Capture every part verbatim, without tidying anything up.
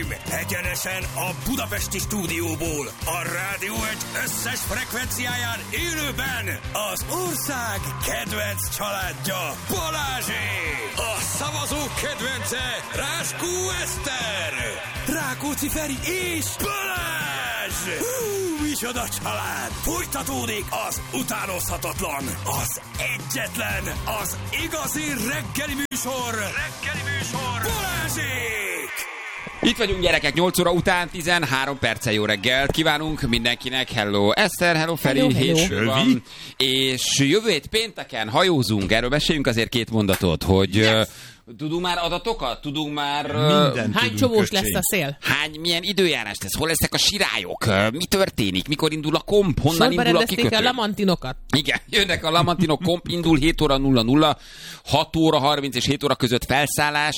Uraim, egyenesen a budapesti stúdióból, a Rádió egy összes frekvenciáján élőben az ország kedvenc családja, Balázsék! A szavazók kedvence, Ráskó Eszter, Rákóczi Feri és Balázs! Hú, micsoda család! Folytatódik az utánozhatatlan, az egyetlen, az igazi reggeli műsor, reggeli műsor, Balázsék! Itt vagyunk, gyerekek, nyolc óra után, tizenhárom perccel jó reggelt kívánunk mindenkinek. Hello Eszter, hello Feri, hello, hello. hétfő van, és jövő hét pénteken hajózunk, erről meséljünk azért két mondatot, hogy... Yes. Tudunk már adatokat? Tudunk már... Minden hány csomós lesz a szél? Hány, milyen időjárás lesz? Hol lesznek a sirályok? Mi történik? Mikor indul a komp? Honnan Sorba indul a kikötő? a lamantinokat. Igen, jönnek a lamantinok, komp indul hét óra nulla nulla, hat óra harminc és hét óra között felszállás,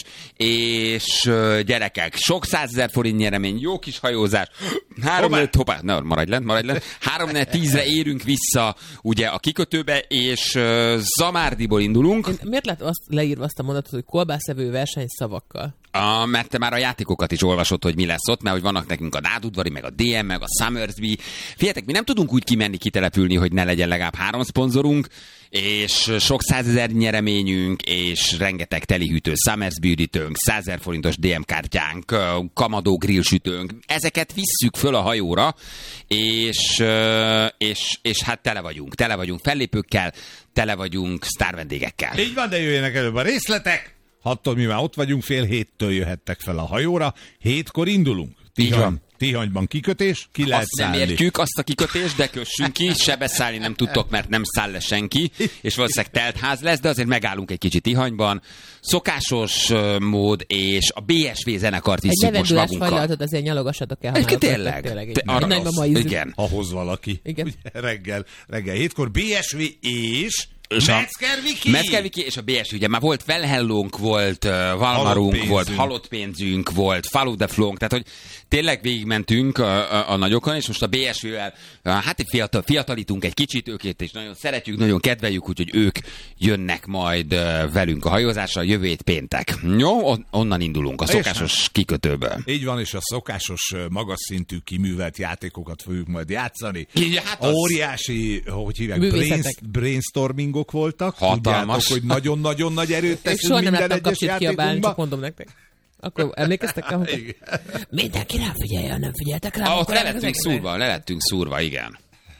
és gyerekek, sok százezer forint nyeremény, jó kis hajózás. Három négy, hoppá, ne, maradj lent, maradj lent. Három négy tízre érünk vissza ugye a kikötőbe, és Zamárdiból indulunk. Én miért lett azt leírva azt a mondatot, hogy kolbászevő versenyszavakkal? A, mert te már a játékokat is olvasod, hogy mi lesz ott, mert hogy vannak nekünk a Nádudvari, meg a dé em, meg a Summersby. Figyeljetek, mi nem tudunk úgy kimenni, kitelepülni, hogy ne legyen legalább három szponzorunk, és sok százezer nyereményünk, és rengeteg telihűtő Summersby üdítőnk, százezer forintos dé em kártyánk, kamadó grillsütőnk. Ezeket visszük föl a hajóra, és, és, és hát tele vagyunk. Tele vagyunk fellépőkkel, tele vagyunk sztárvendégekkel. Így van, de jöjjenek előbb a részletek. Hattól mi már ott vagyunk, fél héttől jöhettek fel a hajóra, hétkor indulunk. Tihany, Tihanyban kikötés, ki lehet azt szállni. Nem értjük azt a kikötést, de kössünk ki, se beszállni nem tudtok, mert nem száll le senki, és valószínűleg teltház lesz, de azért megállunk egy kicsit Tihanyban. Szokásos uh, mód, és a bé es vé zenekart visszük most magunkkal. Egy levendulás fajlatot azért nyalogassatok el, ha tényleg. tényleg Te, arra az, igen. Ha hoz valaki. Igen. Ugye, reggel, reggel hétkor bé es vé és... És Metzger-Viki! Metzger-Viki és a bé es vé, ugye már volt Felhellónk, volt uh, Valmarunk, volt halott pénzünk, volt Follow the Flow-nk, tehát hogy tényleg végigmentünk a, a, a nagyokon, és most a bé es vé-vel uh, hát fiatal, fiatalítunk egy kicsit, őket is nagyon szeretjük, nagyon kedveljük, úgyhogy ők jönnek majd uh, velünk a hajózásra jövő hét péntek. Jó, on, onnan indulunk, a szokásos kikötőből. Így van, és a szokásos magas szintű kiművelt játékokat fogjuk majd játszani. Ja, hát az... Óriási, hogy hívják, brains, brainstorming voltak. Hatalmas. Tudjátok, hogy nagyon-nagyon nagy erőt teszünk soha minden nem egyes játékunkba. Csak mondom nektek. Akkor emlékeztek rá, hogy mindenki rám figyelje, nem figyeltek rá. Ah, ott le lettünk szúrva, le lettünk szúrva, igen.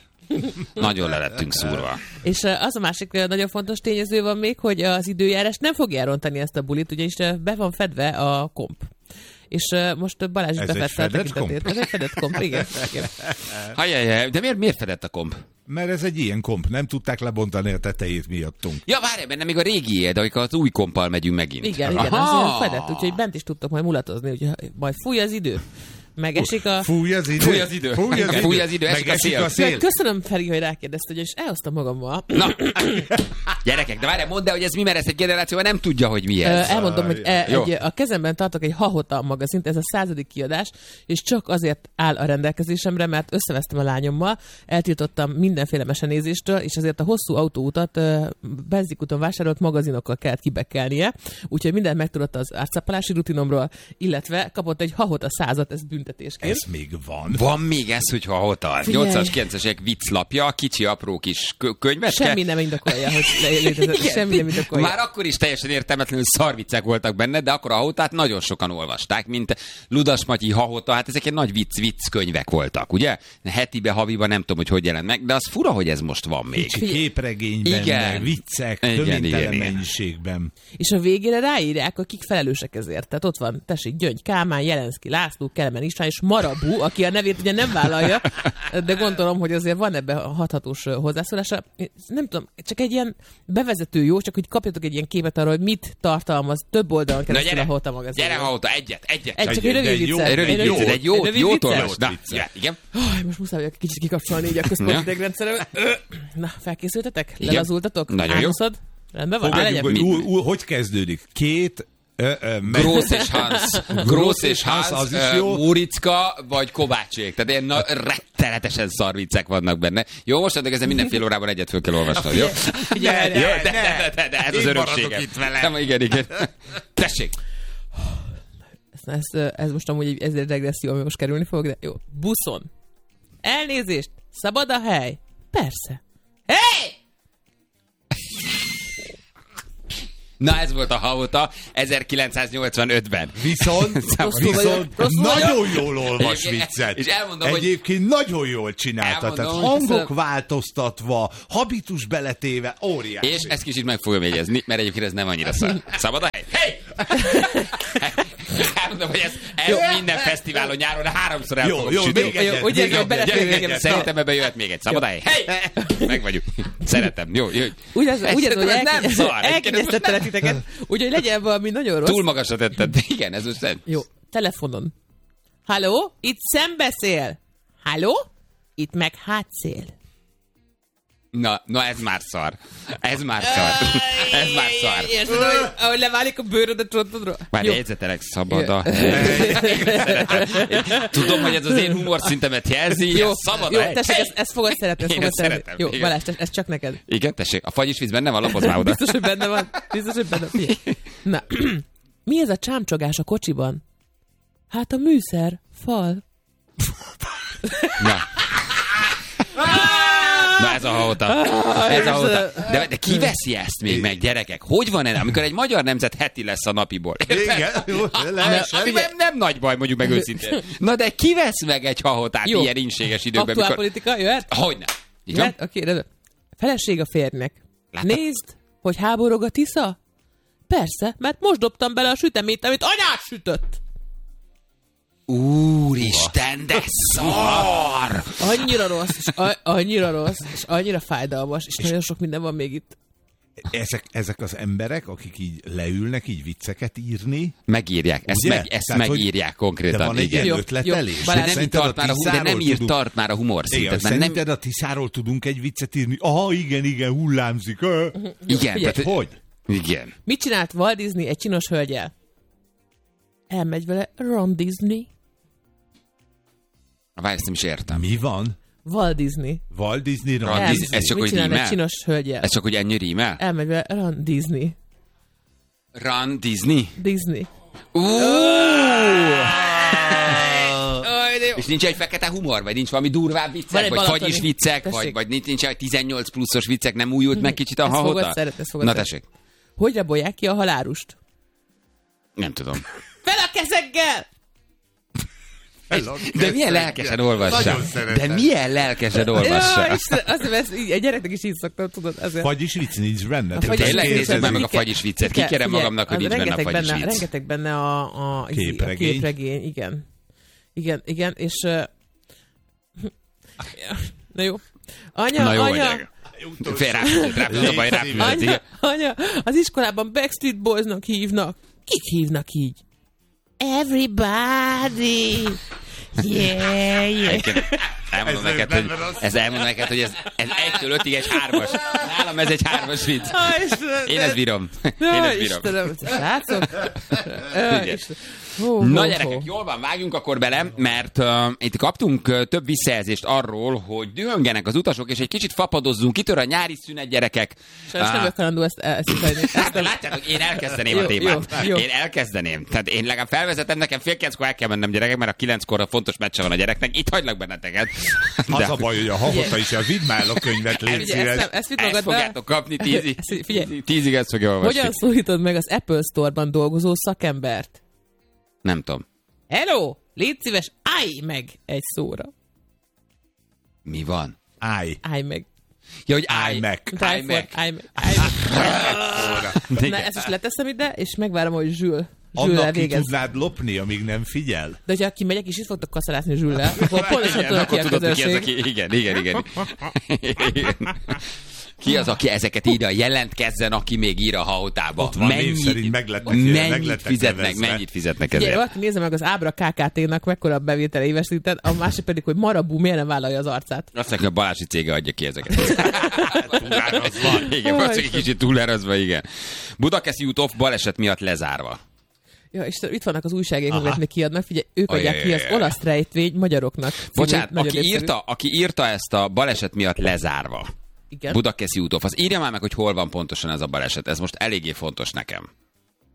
Nagyon le lettünk szúrva. És az a másik nagyon fontos tényező van még, hogy az időjárás nem fogja elrontani ezt a bulit, ugyanis be van fedve a komp. És uh, most Balázs is befedte a tekintetét. Ez egy fedett komp, igen. igen. Hajjajjaj, de miért, miért fedett a komp? Mert ez egy ilyen komp, nem tudták lebontani a tetejét miattunk. Ja, várj, benne még a régié, de amikor az új kompal megyünk megint. Igen, igen, az fedett, úgyhogy bent is tudtok majd mulatozni, úgyhogy majd fúj az idő. Megesik a... Fúj az idő. Fúj az idő. Fúj az idő. Fúj az idő. Esik a szél. A szél. Köszönöm, Feri, hogy rákérdezte, hogy és elhoztam magammal. Na, gyerekek, de várjál, mondd el, hogy ez mi, mert ezt egy generáció nem tudja, hogy mi ez. Elmondom, hogy egy, a kezemben tartok egy Hahota magazint, ez a századik kiadás, és csak azért áll a rendelkezésemre, mert összevesztem a lányommal, eltiltottam mindenféle mesenézéstől, és azért a hosszú autóutat benzinkuton vásárolt magazinokkal kellett kibekelnie, úgyhogy mindent megtudott az árcappalási rutinomról, illetve kapott egy Hahota százat, ez büntetésként. Ez még van. Van még ez, hogy Hahota. nyolcas, kilencesek vicclapja, kicsi, apró kis könyvecske. Semmi nem indokolja, hogy létezett. Semmi nem indokolja. Már akkor is teljesen értelmetlenül szarviccek voltak benne, de akkor a Hahotát nagyon sokan olvasták, mint Ludas Matyi Hahota, hát ezek egy nagy vicc, vicc könyvek voltak, ugye? Hetibe, haviba nem tudom, hogy hogy jelent meg, de az fura, hogy ez most van még. Kicsi képregényben, igen. Viccek, töménytelen mennyiségben. És a végére ráírják, akik felelősek ezért. Tehát ott van, tessék, Gyöngy Kálmán, Jelenszky László, Kelemen István és Marabú, aki a nevét ugye nem vállalja, de gondolom, hogy azért van ebben a hathatós hozzászólása. Nem tudom, csak egy ilyen bevezető jó, csak hogy kapjatok egy ilyen képet arról, hogy mit tartalmaz több oldalon keresztül a Hahota magazin. Gyere, Hahota, egyet, egyet. Egy, csak egy rövid viccet. Egy rövid viccet, egy jót, jót olvasd. Na, igen. Most muszáj vagyok kicsit kikapcsolni így a központi idegrendszerem. Na, felkészültetek? Lelazultatok? Nagyon jó. Rendben van? Fogadjuk, hogy, hogy kezdődik? Két Grósz és Hans. Grósz és Hans, az is jó. Muricka vagy Kovácsék. Tehát ilyen na, rettenetesen szarviccek vannak benne. Jó, most kezdve minden fél órában egyet föl kell olvasnod, jó? Figyelj, jó, de, de, de, de ez az örökségem. Igen, igen. Tessék. Na, ez, ez most amúgy egy, ez egy regresszió, ami most kerülni fog, de jó. Buszon. Elnézést! Szabad a hely? Persze. Hey! Na, ez volt a Hahota ezerkilencszáznyolcvanötben. Viszont, Rosszul viszont vagyok, rosszul nagyon jól olvas És- viccet. és elmondom, hogy- Egyébként nagyon jól csinálta. Tehát Elmondom, hangok Köszönöm. változtatva, habitus beletéve, óriási. És ezt kicsit meg fogom jegyezni, mert egyébként ez nem annyira szar. Szabad a hely? Hey! Elmondom, hogy ez, ez minden fesztiválon nyáron háromszor el Jó, fogom jó, sütni. még egyet, Úgy még érzem, hogy egyet, beleférünk még ebbe. egyet. Szerintem ebbe jöhet még egy. Szabad a hely? Hey! Meg vagyunk. Szeretem. Jó, jó. Úgy az, úgy az, hogy ez nem szar. elkényeztettelek titeket. Úgyhogy legyen valami nagyon rossz. Túl magasra tetted. Igen, ez most szent. Jó, telefonon. Halló? Itt szembeszél. Halló? Itt meg hátszél. Na, na ez már szar. Ez már szar. Ez már szar. Érzed, ahogy, ahogy leválik a bőröd a csontodról? Már Jó. jegyzetelek, szabad a hely. Tudom, hogy ez az én humorszintemet jelzi. Jó, Ez szabad jó a hely. tessék, ezt, ezt fogod szeretni, ezt Én fogod ezt szeretni. szeretem, Jó, igen. Balázs, ez csak neked. Igen, tessék. A fagyisvíz benne van, lapozz már oda. Biztos, hogy benne van. Biztos, hogy benne van. Figyelj. Na, mi ez a csámcsogás a kocsiban? Hát a műszer, fal. Na. Na ez a Hahota. Ez a Hahota. De, de ki veszi ezt még meg, gyerekek? Hogy van ez? Amikor egy magyar nemzet heti lesz a napiból. Igen, jó, lehessen. Amiben nem nagy baj, mondjuk meg őszintén. Na de ki vesz meg egy Hahotát Jó. ilyen inséges időkben? Aktuál Mikor... politika, jöhet? Hogyne. Így van? Jöhet? Oké, de feleség a férjnek. Láttad? Nézd, hogy háborog a Tisza? Persze, mert most dobtam bele a süteményt, amit anyát sütött. Úristen, de szar! Annyira rossz, és a- annyira rossz, és annyira fájdalmas, és nagyon sok minden van még itt. Ezek, ezek az emberek, akik így leülnek így vicceket írni, Megírják, ezt, ugye? meg, ezt Tehát, hogy- megírják de konkrétan. van egy Igen. ilyen Jó, ötletelés. jó. De Balázs, nem, írt tart már a, hu- de nem írt tudunk... tart már a Igen, humorszintet. Mert nem... szerinted a Tiszáról tudunk egy viccet írni? Aha, igen, igen, hullámzik. Ö. Igen, Figyelj. tehát, Hogy? igen. Mit csinált Walt Disney egy csinos hölgyel? Elmegy vele Ron Disney. Várj, ezt nem is értem. Mi van? Walt Disney. Walt Disney, Ron Ron El- Disney, ez csak Mit hogy csinál egy rímel? csinos hölgyel? Ez csak, hogy ennyi rímel? Elmegy vele Ron Disney. Run Disney? Disney. És nincs egy fekete humor, vagy nincs valami durvább Van viccek, egy vagy balatoni. fagyis viccek, vagy, Tessék. vagy nincs, nincs egy tizennyolc pluszos viccek, nem újult meg kicsit a Ezt fogod Hahota? szeretni, ezt fogod Na szeretni. tessék, Hogy rabolják ki a halálust? nem tudom. Fel a kezekkel! De milyen lelkesen olvassa. Nagyon szeretem. De milyen lelkesen Ja, olvassa. Isten, azt hiszem, ezt így, a gyereknek is így szoktam, tudod, ezért. Vagyis vicc nincs benne. A Tehát fagyis Tényleg viccet- nézzük meg meg a Ki kell- fagyis viccet. ki kell- Kikérem figyelj, magamnak, hogy az nincs benne a rengeteg fagyis benne, vicc. rengeteg benne a, a, Képregény. a képregény, igen. Igen, igen, és... Uh, na jó. Anya, Na jó, vagy anya, gyerek. Fél rápült, rápült a baj, rápült. anya, igen. anya, az iskolában Backstreet Boysnak hívnak. Kik hívnak így? Everybody! Yeah, yeah. Egyébként Elmondom Ez neked, nem hogy rossz. ez elmondom neked, hogy ez, ez egytől ötig egy hármas. Nálam ez egy hármas vicc. Á, Istenem, Én ezt bírom. Én Ja, ezt bírom. Istenem, srácok. Á, Igen. Istenem. Hó, Na hó, gyerekek, hó. jól van, vágjunk akkor bele, mert uh, itt kaptunk uh, több visszajelzést arról, hogy dühöngenek az utasok, és egy kicsit fapadozzunk, kitör a nyári szünet, gyerekek. Sajnos nem Ah, vagyok halandó ezt elszítani. Hát, látjátok, én elkezdeném Jó, a témát. jó, jó. Én elkezdeném. Tehát én legalább felvezetem, nekem fél kilenckor el kell mennem, gyerekek, mert a kilenckor a fontos meccse van a gyereknek. Itt hagylak benneteket. Az a baj, hogy a Hahota is, a vidd már el a könyvet, légy Ugye, ezt, szíves. nem, ezt vidd Ezt magadba. fogjátok kapni tízig. Ezt- figyelj. Tízig ezt fogja olvasni. Hogyan szólítod meg az Apple Store-ban dolgozó szakembert? Nem tudom. Hello! Légy szíves, állj meg egy szóra. Mi van? Állj. Állj meg. Ja, hogy állj meg. Mint Állj iPhone, meg. Állj meg. Állj meg. Igen. Na, ezt most leteszem ide, és megvárom, hogy Zsül. Zsül Annak ki elvégez. tudnád lopni, amíg nem figyel? De ha kimegyek, és itt fogtok kaszalásni Zsüllel, akkor pontosan Igen, tudod, ki akkor a tudod, hogy ki az, közönség. aki... Igen, igen, igen. igen. Ki az, aki ezeket írja? Jelentkezzen, aki még ír a Hahotába. Ott van név szerint meglettek- mennyit meglettek fizetnek, nevezve. mennyit fizetnek Ugye, ezért? valaki nézze meg az Ábra ká ká té-nak mekkora a bevétele éves szinten, a másik pedig, hogy Marabú miért nem vállalja az arcát. Azt mondja, a Balási cége adja ki ezeket. Túlárazva. Igen, Ó, valószínűleg egy Istenem. kicsit túlárazva, igen. Budakeszi út off baleset miatt lezárva. Ja, és itt vannak az újságok, amiket még kiadnak. Figyelj, ők adják ki az Ajajajaj. olasz rejtvény magyaroknak. című Bocsánat, nagyon aki népszerű. írta, aki írta ezt a baleset miatt lezárva, Igen. Budakeszi út off, az írja már meg, hogy hol van pontosan ez a baleset. Ez most eléggé fontos nekem.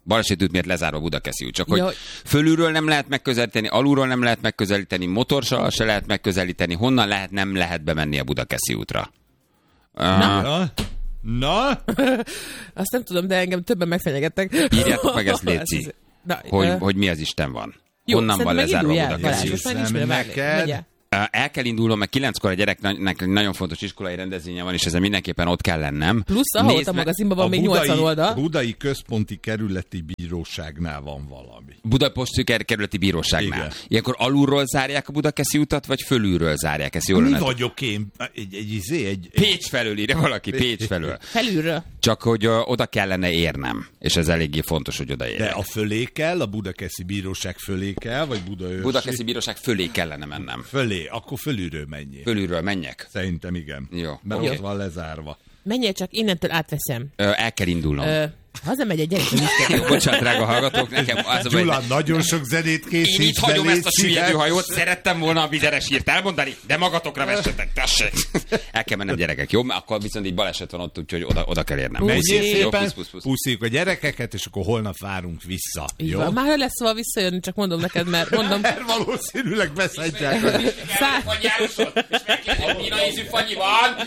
Baleset miért lezárva Budakeszi út. Csak hogy Ja. fölülről nem lehet megközelíteni, alulról nem lehet megközelíteni, motorssal se lehet megközelíteni, honnan lehet, nem lehet bemenni a Budakeszi útra. Na. Na? Na? Azt nem tudom, de engem többen megfenyegettek. Írjátok meg ezt, léci, Na, hogy, ö, hogy mi az Isten van. jó, Honnan van szerintem lezárva induljál, Budakeszi Balázs, út. most már nincs mire várni. Neked? Megyel. El kell indulnom, mert kilenckor a gyereknek nagyon fontos iskolai rendezvénye van, és ezen mindenképpen ott kell lennem. Plusz a Hahota magazinban van A még nyolcvan oldal. Budai Központi Kerületi Bíróságnál van valami. Budapesti kerületi bíróságnál. Igen. Ilyenkor alulról zárják a Budakeszi utat, vagy fölülről zárják? Ezt jól Mi lenne. vagyok én? Egy, egy, izé, egy, egy Pécs felől írja valaki, Pécs felől. Felülről. Csak hogy uh, oda kellene érnem, és ez eléggé fontos, hogy oda de érjek. a fölé kell, a Budakeszi Bíróság fölé kell, vagy Budaörsi? Budakeszi bíróság fölé kellene mennem. Fölé, akkor fölülről menjél. Fölülről menjek. Szerintem igen. Jó. Mert Oké. ott van lezárva. Menjél csak, innentől átveszem. Ö, el kell indulnom. Ö, hazamegy egy gyerek, Jó, bocsánat, drága hallgatók, nekem az a baj, Gyula, nagyon sok zenét én készíts itt hagyom be, ezt a légy szíves. süllyedő hajót, szerettem volna a vizeres hírt elmondani, de magatokra vessetek, tessék. El kell mennem, gyerekek, jó? Mert akkor viszont így baleset van ott, úgyhogy oda, oda kell érnem. Menjél Jó, szépen, pusz, pusz, pusz. puszíjuk a gyerekeket, és akkor holnap várunk vissza. Így Jó? van. Már lesz szóval visszajönni, csak mondom neked, mert mondom, Mert valószínűleg beszedják. a- Szá- Milyen ízű fanyi van?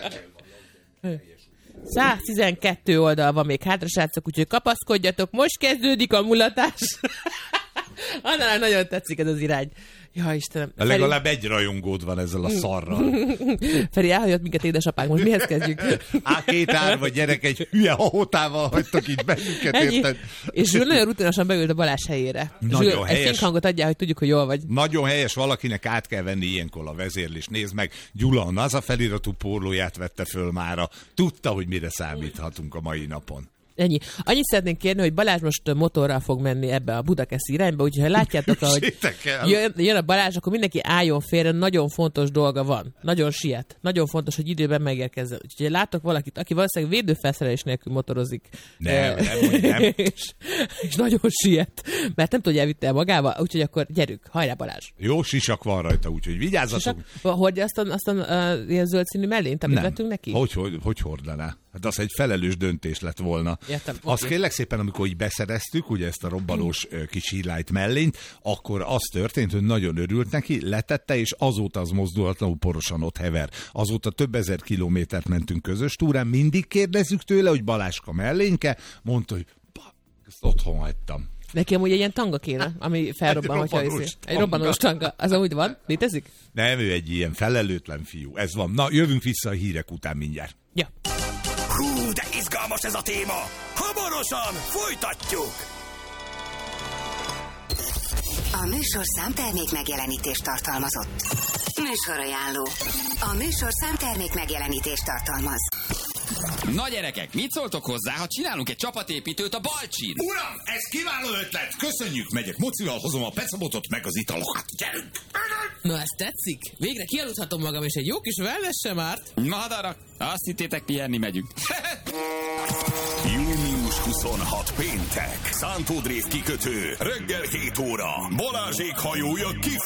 száztizenkettő oldal van még hátra, srácok, úgyhogy kapaszkodjatok, most kezdődik a mulatás. Annál nagyon tetszik ez az irány. Ja, Istenem. Feri, Legalább egy rajongód van ezzel a szarral. Feri elhagyott minket édesapánk, most mihez kezdjük? Á, két árva gyerek egy hülye hahotával hagytak itt bennünket, Ennyi. érted? És Zsül nagyon rutinosan beült a Balázs helyére. Nagyon Zsül, egy helyes. fényhangot adjál, hogy tudjuk, hogy jól vagy. Nagyon helyes, valakinek át kell venni ilyenkor a vezérlést. Nézd meg, Gyula a NASA feliratú pólóját vette föl mára. Tudta, hogy mire számíthatunk a mai napon. Ennyi. Annyit szeretnénk kérni, hogy Balázs most motorral fog menni ebbe a Budakeszi irányba, úgyhogy ha látjátok, hogy Hűsétek el. jön, jön a Balázs, akkor mindenki álljon félre, nagyon fontos dolga van. Nagyon siet. Nagyon fontos, hogy időben megérkezzen. Úgyhogy ha látok valakit, aki valószínűleg védőfelszerelés nélkül motorozik. Nem, eh, nem, hogy nem. És, és nagyon siet, mert nem tudja, hogy elvitte el magával, úgyhogy akkor gyerünk, hajrá Balázs. Jó sisak van rajta, úgyhogy vigyázzatok. Csak hordja azt a, azt a uh, ilyen zöld színű mellényt, amit vettünk neki? Hogy, hogy, hogy hordaná? Hát az egy felelős döntés lett volna. Értem, Azt oké. kérlek szépen, amikor így beszereztük, ugye ezt a robbanós ö, kis hídlájt mellényt, akkor az történt, hogy nagyon örült neki, letette, és azóta az mozdulatlanul porosan ott hever. Azóta több ezer kilométert mentünk közös túrán, mindig kérdezzük tőle, hogy Baláska mellényke, mondta, hogy ba, ezt otthon hagytam. Neki amúgy egy ilyen tanga kéne, ami felrobban, Egy hogyha robbanós hiszi. Egy tanga. robbanós tanga. Az amúgy van? Létezik? Nem, ő egy ilyen felelőtlen fiú. Ez van. Na, jövünk vissza a hírek után mindjárt. Ja. Hú, de izgalmas ez a téma! Hamarosan folytatjuk! A műsorszám termék megjelenítést tartalmazott. Műsorajánló. A műsorszám termék megjelenítést tartalmaz. Na gyerekek, mit szóltok hozzá, ha csinálunk egy csapatépítőt a Balcsin? Uram, ez kiváló ötlet! Köszönjük, megyek mocival, hozom a pecabotot meg az italokat. Gyerünk! Na, ez tetszik? Végre kialudhatom magam, és egy jó kis wellness sem árt. Madarak, azt hittétek, pihenni megyünk. június huszonhatodika péntek. Szántó Drév kikötő. Reggel hét óra. Balázsék hajója kifut.